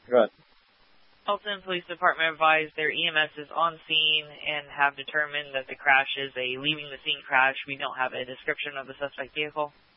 Good. Alton Police Department advised their EMS is on scene and have determined that the crash is a leaving the scene crash. We don't have a description of the suspect vehicle.